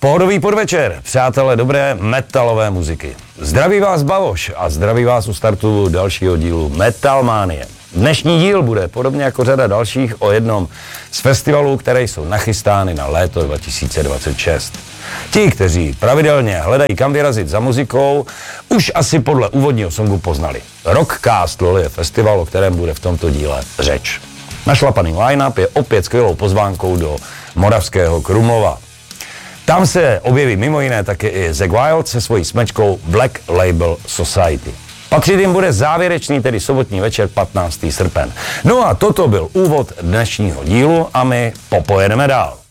Pohodový podvečer, přátelé dobré metalové muziky. Zdraví vás Bavoš a zdraví vás u startu dalšího dílu Metalmánie. Dnešní díl bude, podobně jako řada dalších, o jednom z festivalů, které jsou nachystány na léto 2026. Ti, kteří pravidelně hledají kam vyrazit za muzikou, už asi podle úvodního songu poznali. Rockcast LOL je festival, o kterém bude v tomto díle řeč. Našlapaný line-up je opět skvělou pozvánkou do moravského Krumlova. Tam se objeví mimo jiné také i Zakk Wylde se svojí smečkou Black Label Society. Patřit jim bude závěrečný, tedy sobotní večer 15. srpen. No a toto byl úvod dnešního dílu a my popojedeme dál.